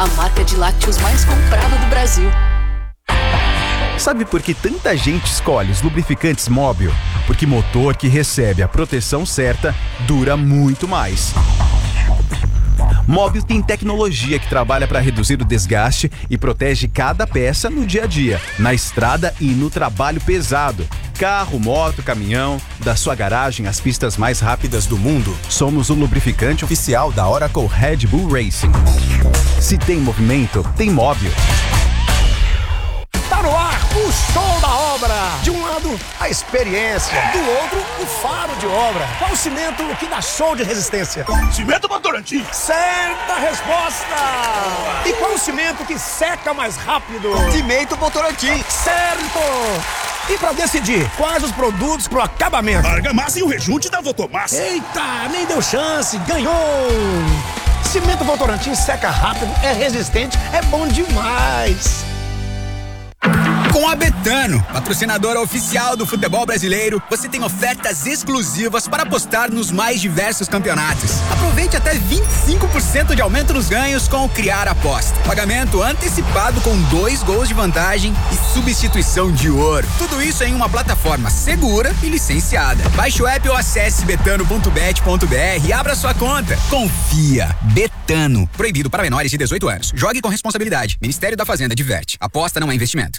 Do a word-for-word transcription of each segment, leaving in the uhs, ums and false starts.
a marca de lácteos mais comprada do Brasil. Sabe por que tanta gente escolhe os lubrificantes Móbil? Porque motor que recebe a proteção certa dura muito mais. Móbil tem tecnologia que trabalha para reduzir o desgaste e protege cada peça no dia a dia, na estrada e no trabalho pesado. Carro, moto, caminhão, da sua garagem às pistas mais rápidas do mundo, somos o lubrificante oficial da Oracle Red Bull Racing. Se tem movimento, tem Móbil. Tá no ar o show da obra. De um lado, a experiência. Do outro, o faro de obra. Qual o cimento que dá show de resistência? Cimento Votorantim. Certa resposta. E qual o cimento que seca mais rápido? Cimento Votorantim. Certo. E pra decidir quais os produtos pro acabamento? Argamassa e o rejunte da Votomassa. Eita, nem deu chance. Ganhou. Cimento Votorantim seca rápido, é resistente, é bom demais. Com a Betano, patrocinadora oficial do futebol brasileiro, você tem ofertas exclusivas para apostar nos mais diversos campeonatos. Aproveite até vinte e cinco por cento de aumento nos ganhos com o Criar Aposta. Pagamento antecipado com dois gols de vantagem e substituição de ouro. Tudo isso em uma plataforma segura e licenciada. Baixe o app ou acesse betano ponto bet ponto br e abra sua conta. Confia. Betano. Proibido para menores de dezoito anos. Jogue com responsabilidade. Ministério da Fazenda diverte. Aposta não é investimento.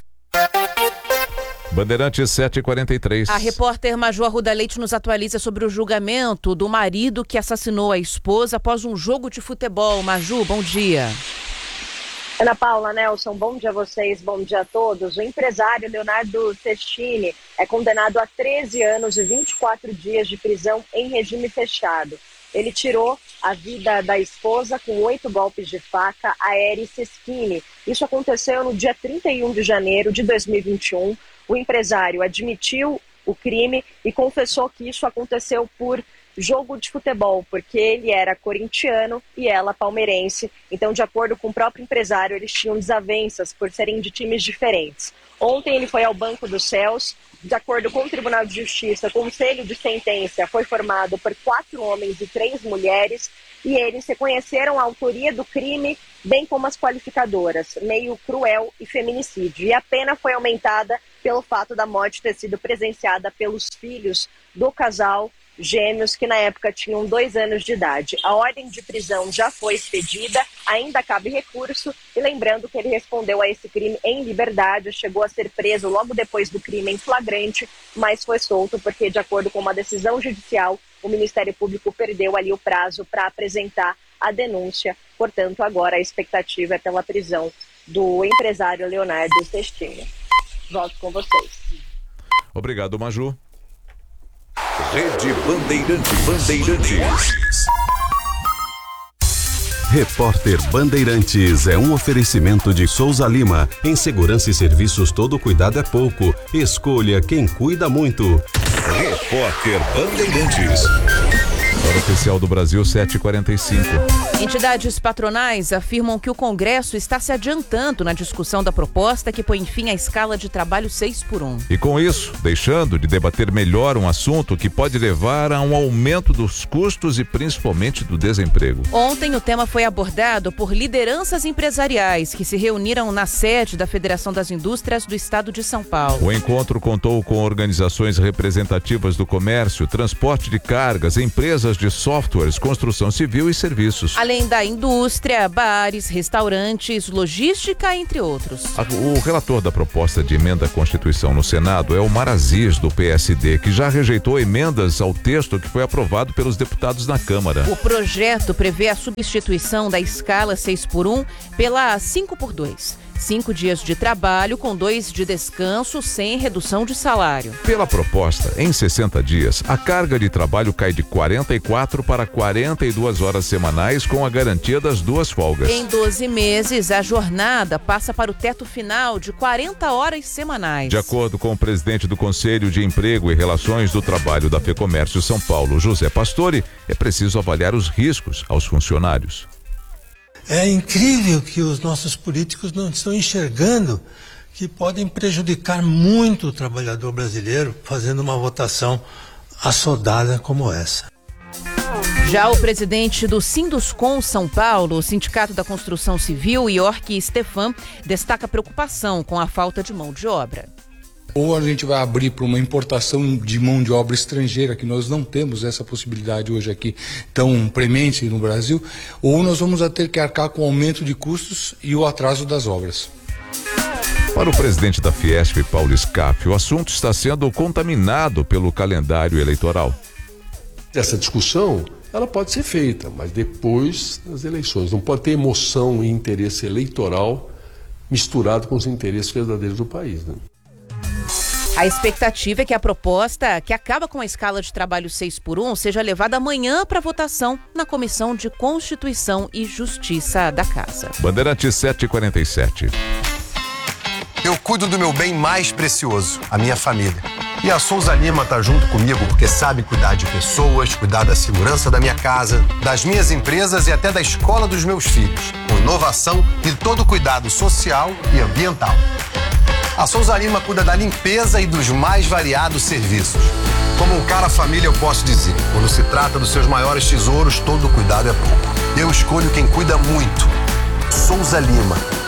Bandeirantes sete e quarenta e três. A repórter Maju Arruda Leite nos atualiza sobre o julgamento do marido que assassinou a esposa após um jogo de futebol. Maju, bom dia. Ana Paula, Nelson, bom dia a vocês, bom dia a todos. O empresário Leonardo Testini é condenado a treze anos e vinte e quatro dias de prisão em regime fechado. Ele tirou a vida da esposa com oito golpes de faca a Eri Seschini. Isso aconteceu no dia trinta e um de janeiro de dois mil e vinte e um. O empresário admitiu o crime e confessou que isso aconteceu por jogo de futebol, porque ele era corintiano e ela palmeirense. Então, de acordo com o próprio empresário, eles tinham desavenças por serem de times diferentes. Ontem ele foi ao Banco dos Céus. De acordo com o Tribunal de Justiça, o conselho de sentença foi formado por quatro homens e três mulheres e eles reconheceram a autoria do crime, bem como as qualificadoras, meio cruel e feminicídio. E a pena foi aumentada pelo fato da morte ter sido presenciada pelos filhos do casal gêmeos, que na época tinham dois anos de idade. A ordem de prisão já foi expedida, ainda cabe recurso, e lembrando que ele respondeu a esse crime em liberdade, chegou a ser preso logo depois do crime em flagrante, mas foi solto porque, de acordo com uma decisão judicial, o Ministério Público perdeu ali o prazo para apresentar a denúncia. Portanto, agora a expectativa é pela prisão do empresário Leonardo Testini. Volto com vocês. Obrigado, Maju. Rede Bandeirantes. Bandeirantes. Repórter Bandeirantes é um oferecimento de Souza Lima. Em segurança e serviços, todo cuidado é pouco. Escolha quem cuida muito. Repórter Bandeirantes. Hora oficial do Brasil, sete e quarenta e cinco. Entidades patronais afirmam que o Congresso está se adiantando na discussão da proposta que põe fim à escala de trabalho seis por um. E com isso, deixando de debater melhor um assunto que pode levar a um aumento dos custos e principalmente do desemprego. Ontem o tema foi abordado por lideranças empresariais que se reuniram na sede da Federação das Indústrias do Estado de São Paulo. O encontro contou com organizações representativas do comércio, transporte de cargas, empresas de softwares, construção civil e serviços. Além da indústria, bares, restaurantes, logística, entre outros. O relator da proposta de emenda à Constituição no Senado é o Omar Aziz, do P S D, que já rejeitou emendas ao texto que foi aprovado pelos deputados na Câmara. O projeto prevê a substituição da escala seis por um pela cinco por dois. Cinco dias de trabalho com dois de descanso sem redução de salário. Pela proposta, em sessenta dias, a carga de trabalho cai de quarenta e quatro para quarenta e duas horas semanais com a garantia das duas folgas. Em doze meses, a jornada passa para o teto final de quarenta horas semanais. De acordo com o presidente do Conselho de Emprego e Relações do Trabalho da FEComércio São Paulo, José Pastore, é preciso avaliar os riscos aos funcionários. É incrível que os nossos políticos não estão enxergando que podem prejudicar muito o trabalhador brasileiro fazendo uma votação assodada como essa. Já o presidente do Sinduscon São Paulo, o Sindicato da Construção Civil, York Stefan, destaca preocupação com a falta de mão de obra. Ou a gente vai abrir para uma importação de mão de obra estrangeira, que nós não temos essa possibilidade hoje aqui tão premente no Brasil, ou nós vamos ter que arcar com o aumento de custos e o atraso das obras. Para o presidente da Fiesp, Paulo Scaff, o assunto está sendo contaminado pelo calendário eleitoral. Essa discussão, ela pode ser feita, mas depois das eleições. Não pode ter emoção e interesse eleitoral misturado com os interesses verdadeiros do país, né? A expectativa é que a proposta, que acaba com a escala de trabalho seis por um, seja levada amanhã para votação na Comissão de Constituição e Justiça da Casa. Bandeirantes sete e quarenta e sete. Eu cuido do meu bem mais precioso, a minha família. E a Souza Lima tá junto comigo porque sabe cuidar de pessoas, cuidar da segurança da minha casa, das minhas empresas e até da escola dos meus filhos, com inovação e todo o cuidado social e ambiental. A Souza Lima cuida da limpeza e dos mais variados serviços. Como um cara família, eu posso dizer, quando se trata dos seus maiores tesouros, todo cuidado é pouco. Eu escolho quem cuida muito. Souza Lima.